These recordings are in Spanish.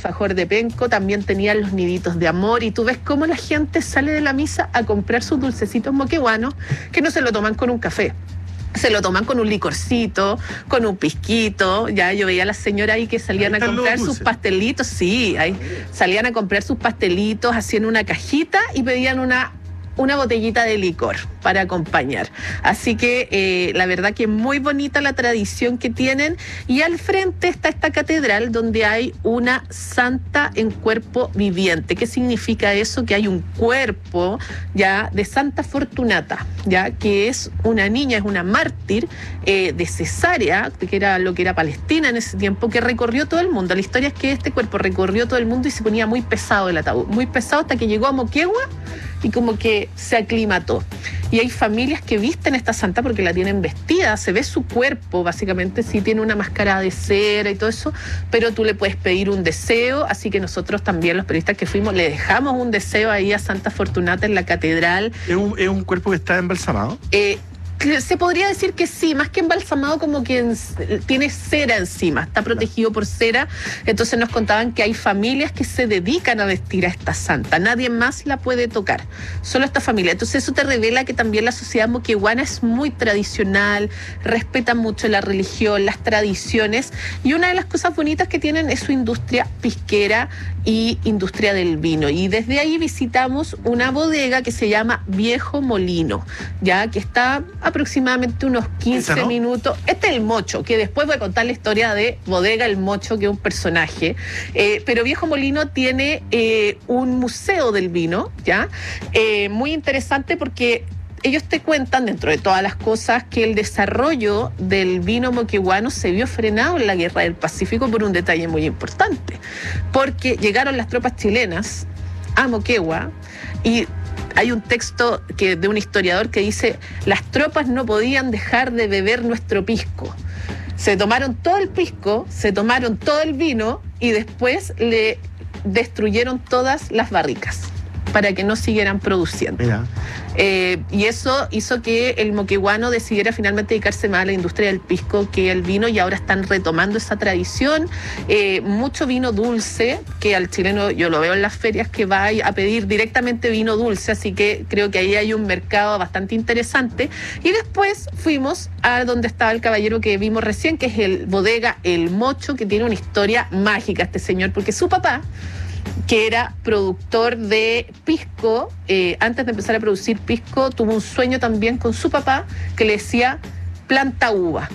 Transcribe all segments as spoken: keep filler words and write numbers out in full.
alfajor de penco, también tenían los niditos de amor, y tú ves cómo la gente sale de la misa a comprar sus dulcecitos moqueguanos, que no se lo toman con un café. Se lo toman con un licorcito, con un pisquito. Ya yo veía a las señoras ahí que salían a comprar sus pastelitos. Sí, ahí salían a comprar sus pastelitos, hacían una cajita y pedían una, una botellita de licor para acompañar. Así que eh, la verdad que es muy bonita la tradición que tienen. Y al frente está esta catedral donde hay una santa en cuerpo viviente. ¿Qué significa eso? Que hay un cuerpo ya de Santa Fortunata, ya que es una niña, es una mártir eh, de Cesarea, que era lo que era Palestina en ese tiempo, que recorrió todo el mundo. La historia es que este cuerpo recorrió todo el mundo y se ponía muy pesado el ataúd, muy pesado, hasta que llegó a Moquegua y como que se aclimató. Y hay familias que visten a esta santa porque la tienen vestida, se ve su cuerpo, básicamente, sí tiene una máscara de cera y todo eso, pero tú le puedes pedir un deseo, así que nosotros también, los periodistas que fuimos, le dejamos un deseo ahí a Santa Fortunata en la catedral. ¿Es un, es un cuerpo que está embalsamado? Eh, Se podría decir que sí, más que embalsamado, como que en, tiene cera encima, está protegido por cera. Entonces nos contaban que hay familias que se dedican a vestir a esta santa, nadie más la puede tocar, solo esta familia. Entonces eso te revela que también la sociedad moqueguana es muy tradicional, respeta mucho la religión, las tradiciones, y una de las cosas bonitas que tienen es su industria pisquera y industria del vino. Y desde ahí visitamos una bodega que se llama Viejo Molino, ya que está aproximadamente unos quince ¿no? minutos. Este es el Mocho, que después voy a contar la historia de Bodega El Mocho, que es un personaje. Eh, pero Viejo Molino tiene eh, un museo del vino, ¿ya? Eh, muy interesante porque ellos te cuentan, dentro de todas las cosas, que el desarrollo del vino moqueguano se vio frenado en la Guerra del Pacífico por un detalle muy importante. Porque llegaron las tropas chilenas a Moquegua y hay un texto que, de un historiador que dice: las tropas no podían dejar de beber nuestro pisco. Se tomaron todo el pisco, se tomaron todo el vino y después le destruyeron todas las barricas para que no siguieran produciendo. Mira. Eh, y eso hizo que el moqueguano decidiera finalmente dedicarse más a la industria del pisco que al vino, y ahora están retomando esa tradición. Eh, mucho vino dulce, que al chileno yo lo veo en las ferias que va a pedir directamente vino dulce, así que creo que ahí hay un mercado bastante interesante. Y después fuimos a donde estaba el caballero que vimos recién, que es el Bodega El Mocho, que tiene una historia mágica este señor, porque su papá, que era productor de pisco, eh, antes de empezar a producir pisco, tuvo un sueño también con su papá que le decía: planta uva.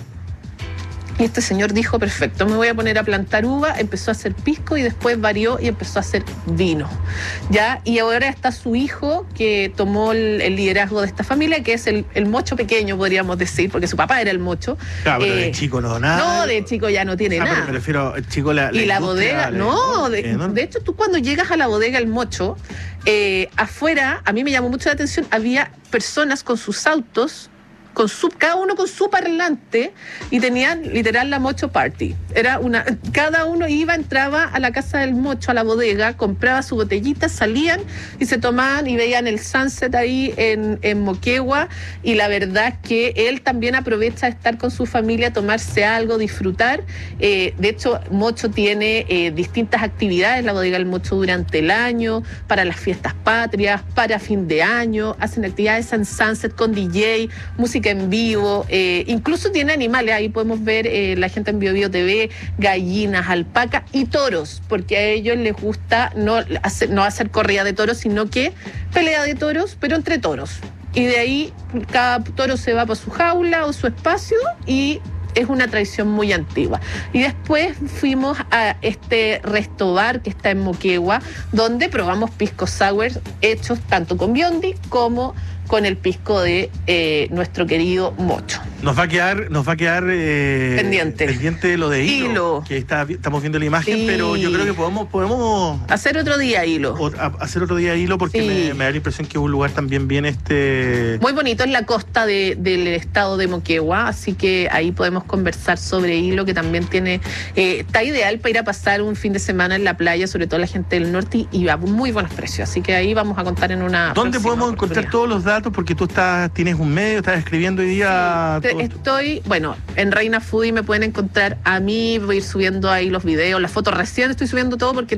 Y este señor dijo: perfecto, me voy a poner a plantar uva. Empezó a hacer pisco y después varió y empezó a hacer vino, ¿ya? Y ahora está su hijo, que tomó el, el liderazgo de esta familia, que es el, el Mocho pequeño, podríamos decir, porque su papá era el Mocho. Claro, pero eh, de chico no, nada. No, de chico ya no tiene ah, nada. Pero me refiero, el chico, la, la Y la bodega, no, de, de hecho tú cuando llegas a la bodega El Mocho, eh, afuera, a mí me llamó mucho la atención, había personas con sus autos, con su, cada uno con su parlante, y tenían literal la Mocho Party. Era una, cada uno iba, entraba a la casa del Mocho, a la bodega, compraba su botellita, salían y se tomaban y veían el sunset ahí en, en Moquegua. Y la verdad es que él también aprovecha de estar con su familia, tomarse algo, disfrutar. Eh, de hecho, Mocho tiene eh, distintas actividades, la bodega del Mocho, durante el año, para las fiestas patrias, para fin de año, hacen actividades en sunset con D J, música en vivo, eh, incluso tiene animales, ahí podemos ver eh, la gente en Bio Bio T V, gallinas, alpacas y toros, porque a ellos les gusta no hacer, no hacer corrida de toros, sino que pelea de toros, pero entre toros. Y de ahí cada toro se va para su jaula o su espacio, y es una tradición muy antigua. Y después fuimos a este resto bar que está en Moquegua, donde probamos pisco sour hechos tanto con Biondi como con el pisco de eh, nuestro querido Mocho. Nos va a quedar, nos va a quedar eh, pendiente. pendiente lo de hilo, hilo. que está, estamos viendo la imagen, sí. Pero yo creo que podemos, podemos hacer otro día hilo. O, a, hacer otro día hilo, porque sí. me, me da la impresión que es un lugar también bien este. Muy bonito, en la costa de, del estado de Moquegua, así que ahí podemos conversar sobre hilo, que también tiene, eh, está ideal para ir a pasar un fin de semana en la playa, sobre todo la gente del norte, y a muy buenos precios. Así que ahí vamos a contar en una. ¿Dónde podemos encontrar todos los datos? Porque tú estás, tienes un medio, estás escribiendo hoy día. Sí, estoy, bueno, en Reina Foodie me pueden encontrar a mí, voy a ir subiendo ahí los videos, las fotos, recién estoy subiendo todo porque